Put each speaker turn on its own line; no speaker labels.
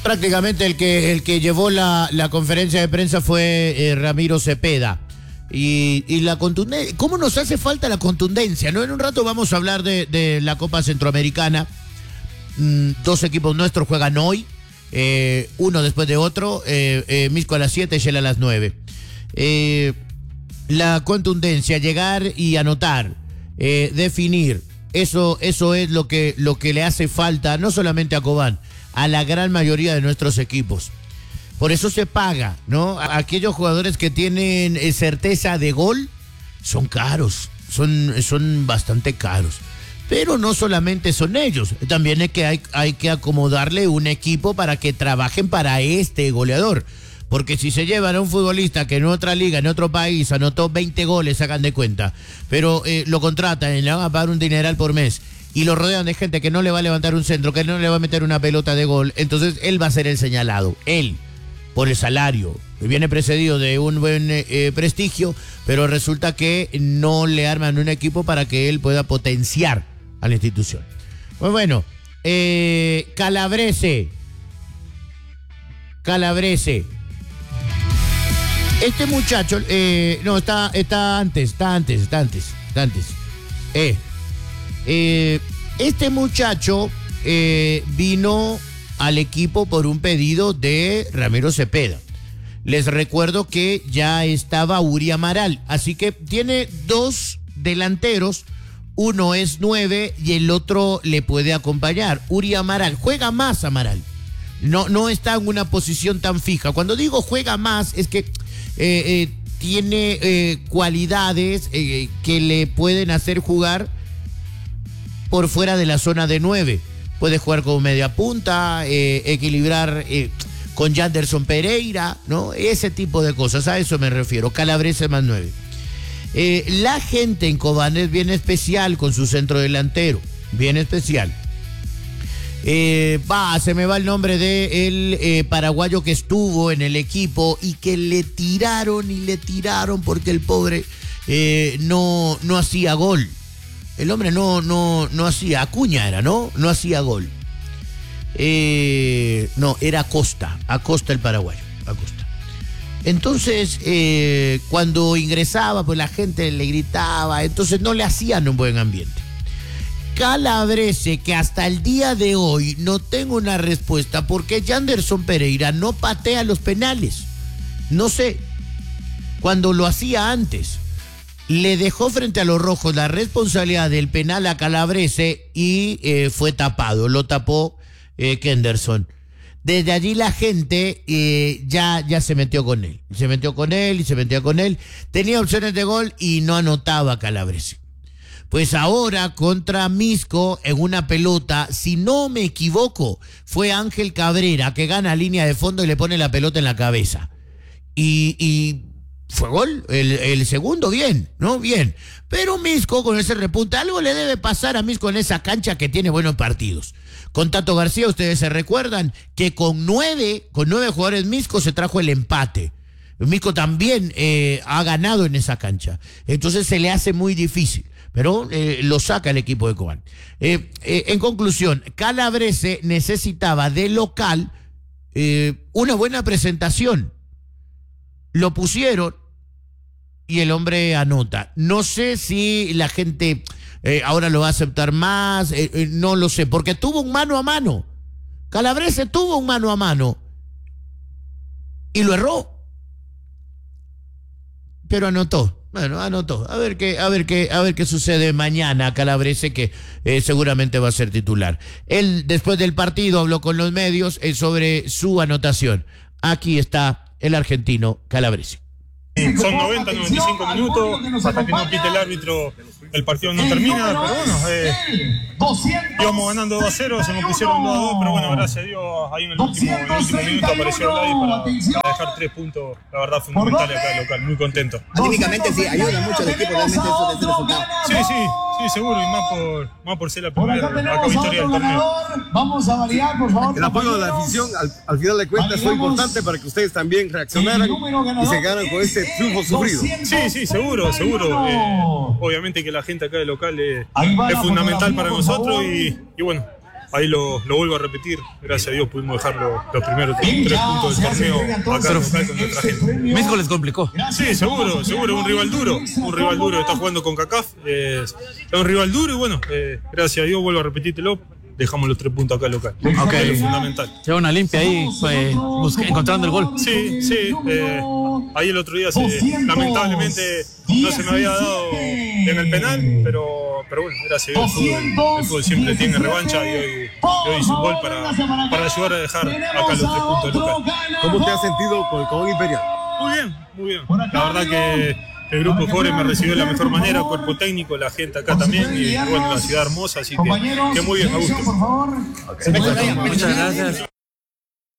Prácticamente el que llevó la conferencia de prensa fue Ramiro Cepeda. Y la contundencia, ¿cómo nos hace falta la contundencia? ¿No? En un rato vamos a hablar de la Copa Centroamericana. Dos equipos nuestros juegan hoy, uno después de otro, Misco a las 7 y Shell a las 9. La contundencia, llegar y anotar, definir, eso es lo que le hace falta, no solamente a Cobán, a la gran mayoría de nuestros equipos. Por eso se paga, ¿no? Aquellos jugadores que tienen certeza de gol son caros, son bastante caros. Pero no solamente son ellos, también es que hay que acomodarle un equipo para que trabajen para este goleador. Porque si se llevan a un futbolista que en otra liga, en otro país, anotó 20 goles, sacan de cuenta, pero lo contratan y le van a pagar un dineral por mes, y lo rodean de gente que no le va a levantar un centro, que no le va a meter una pelota de gol, entonces él va a ser el señalado, él, por el salario, que viene precedido de un buen prestigio, pero resulta que no le arman un equipo para que él pueda potenciar a la institución. Pues bueno, Calabrese. Este muchacho, no, está antes. Este muchacho vino al equipo por un pedido de Ramiro Cepeda. Les recuerdo que ya estaba Uri Amaral, así que tiene dos delanteros, uno es 9 y el otro le puede acompañar. Uri Amaral, juega más Amaral, no está en una posición tan fija. Cuando digo juega más es que tiene cualidades que le pueden hacer jugar por fuera de la zona de 9. Puede jugar como media punta, equilibrar con Yanderson Pereira, ¿no? Ese tipo de cosas, a eso me refiero. Calabrese más 9. La gente en Cobán es bien especial con su centro delantero, bien especial. Se me va el nombre de el paraguayo que estuvo en el equipo y que le tiraron porque el pobre no hacía gol. El hombre no hacía, Acuña era, ¿no? No hacía gol. No, era Acosta el paraguayo, Acosta. Entonces, cuando ingresaba, pues la gente le gritaba, entonces no le hacían un buen ambiente. Calabrese, que hasta el día de hoy no tengo una respuesta, porque Yanderson Pereira no patea los penales. No sé, cuando lo hacía antes. Le dejó frente a los rojos la responsabilidad del penal a Calabrese y fue tapado, lo tapó Kenderson. Desde allí la gente ya se metió con él. Se metía con él. Tenía opciones de gol y no anotaba Calabrese. Pues ahora contra Misco en una pelota, si no me equivoco, fue Ángel Cabrera que gana línea de fondo y le pone la pelota en la cabeza. Y fue gol, el segundo bien, ¿no? Bien. Pero Misco con ese repunte, algo le debe pasar a Misco en esa cancha que tiene buenos partidos. Con Tato García, ustedes se recuerdan que con nueve jugadores Misco se trajo el empate. Misco también ha ganado en esa cancha. Entonces se le hace muy difícil. Pero lo saca el equipo de Cobán. En conclusión, Calabrese necesitaba de local una buena presentación. Lo pusieron y el hombre anota. No sé si la gente ahora lo va a aceptar más, no lo sé, porque tuvo un mano a mano. Calabrese tuvo un mano a mano y lo erró. Pero anotó. Bueno, anotó. A ver qué sucede mañana. Calabrese, que seguramente va a ser titular. Él, después del partido, habló con los medios sobre su anotación. Aquí está el argentino Calabrese.
Son 90, 95 minutos, hasta que no pite el árbitro, el partido no termina, pero bueno, íbamos ganando 2-0, se nos pusieron 2-2, pero bueno, gracias a Dios, ahí en el último minuto apareció Vladi para dejar 3 puntos, la verdad fundamentales acá local, muy contento.
Anímicamente sí, ayuda mucho al equipo realmente eso de ese resultado.
Sí, seguro, y más por ser la primera victoria del torneo.
Vamos a variar, por favor.
El apoyo de la afición, al final de cuentas, fue importante para que ustedes también reaccionaran y se ganan con este triunfo sufrido.
Sí, seguro. Obviamente que la gente acá del local es fundamental para nosotros y bueno, ahí lo vuelvo a repetir. Gracias a Dios pudimos dejar los primeros 3 puntos del torneo acá local con nuestra gente.
México les complicó.
Sí, seguro, un rival duro que está jugando con CACAF. Es un rival duro y bueno, gracias a Dios, vuelvo a repetírtelo. Dejamos los 3 puntos acá local.
Okay.
Es fundamental.
Lleva una limpia ahí, encontrando el gol.
Sí. Ahí el otro día lamentablemente no se me había dado en el penal, pero bueno, gracias a Dios el fútbol siempre tiene revancha y hoy hice un gol para ayudar a dejar acá los 3 puntos local.
¿Cómo te has sentido con el Cobán Imperial?
Muy bien. La verdad que el grupo de jóvenes me recibió de la mejor manera, cuerpo técnico, la gente acá también y bueno, la ciudad hermosa, así que muy bien, me gusta.
Muchas gracias.